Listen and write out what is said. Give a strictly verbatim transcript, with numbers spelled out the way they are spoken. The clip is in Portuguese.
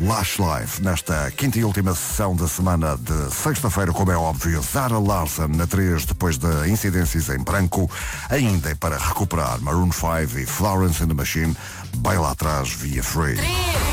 Lush Life. Nesta quinta e última sessão da semana de sexta-feira, como é óbvio, Zara Larsson na três, depois da Incidências em Branco, ainda é para recuperar Maroon cinco e Florence and the Machine, bem lá atrás via Free.